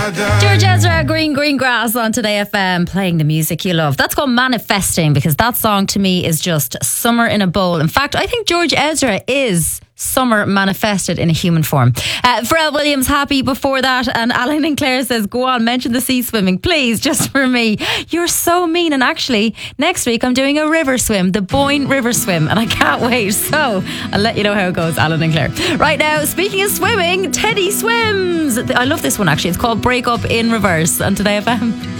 George Ezra, Green Grass on Today FM, playing the music you love. That's called Manifesting, because that song to me is just summer in a bowl. In fact, I think George Ezra is summer manifested in a human form. Pharrell Williams, Happy before that. And Alan and Claire says, go on, mention the sea swimming, please, just for me. You're so mean. And actually, next week I'm doing a river swim, the Boyne River Swim, and I can't wait. So I'll let you know how it goes, Alan and Claire. Right now, speaking of swimming, Teddy swims. I love this one, actually. It's called Break Up in Reverse on Today FM.